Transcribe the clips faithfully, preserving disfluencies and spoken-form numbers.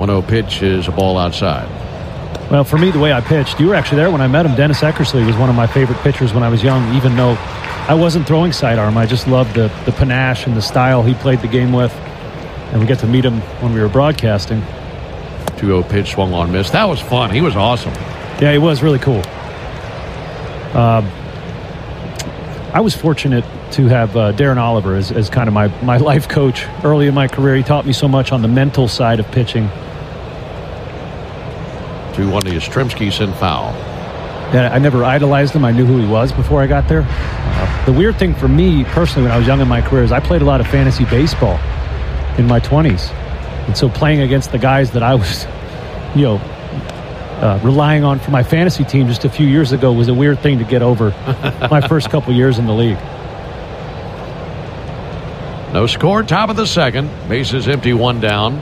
one oh pitch is a ball outside. Well, for me, the way I pitched, you were actually there when I met him. Dennis Eckersley was one of my favorite pitchers when I was young, even though I wasn't throwing sidearm. I just loved the, the panache and the style he played the game with. And we get to meet him when we were broadcasting. two oh pitch, swung on, miss. That was fun. He was awesome. Yeah, he was really cool. Um, I was fortunate to have uh, Darren Oliver as, as kind of my, my life coach early in my career. He taught me so much on the mental side of pitching. two one to Yastrzemski, sent foul. Yeah, I never idolized him. I knew who he was before I got there. Uh, the weird thing for me personally when I was young in my career is I played a lot of fantasy baseball in my twenties. And so playing against the guys that I was, you know, uh, relying on for my fantasy team just a few years ago was a weird thing to get over my first couple years in the league. No score, top of the second. Bases empty, one down.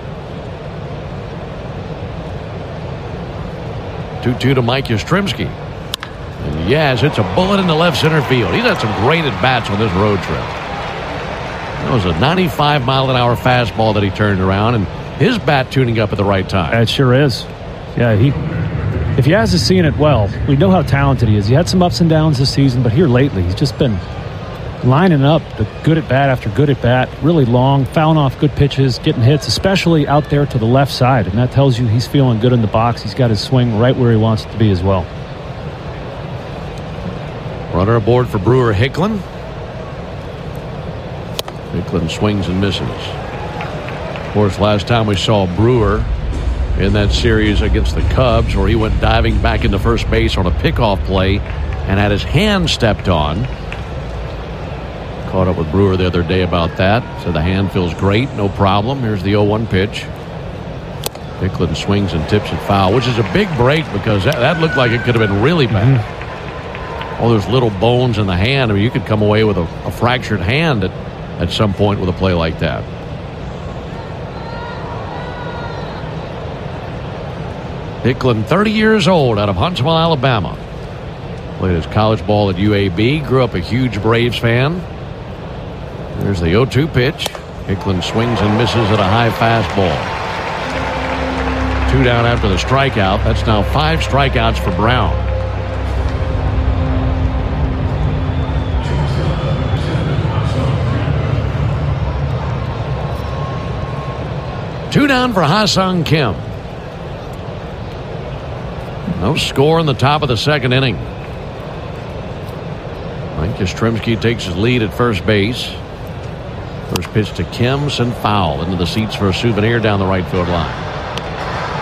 two two to Mike Yastrzemski. And yes, it's a bullet in the left center field. He's had some great at-bats on this road trip. That was a ninety-five mile an hour fastball that he turned around, and his bat tuning up at the right time. It sure is. Yeah, he. If he has seeing it well, we know how talented he is. He had some ups and downs this season, but here lately, he's just been lining up the good at bat after good at bat, really long, fouling off good pitches, getting hits, especially out there to the left side, and that tells you he's feeling good in the box. He's got his swing right where he wants it to be as well. Runner aboard for Brewer Hicklin. Hicklin swings and misses. Of course, last time we saw Brewer in that series against the Cubs, where he went diving back into first base on a pickoff play and had his hand stepped on. Caught up with Brewer the other day about that. So the hand feels great, no problem. Here's the oh one pitch. Hicklin swings and tips it foul, which is a big break because that, that looked like it could have been really bad. Mm-hmm. All those little bones in the hand. I mean, you could come away with a, a fractured hand at, at some point with a play like that. Hicklin, thirty years old, out of Huntsville, Alabama. Played his college ball at U A B. Grew up a huge Braves fan. There's the oh two pitch. Hicklin swings and misses at a high fastball. Two down after the strikeout. That's now five strikeouts for Brown. Two down for Ha-Seong Kim. No score in the top of the second inning. Mike Yastrzemski takes his lead at first base. First pitch to Kim, sent foul into the seats for a souvenir down the right field line.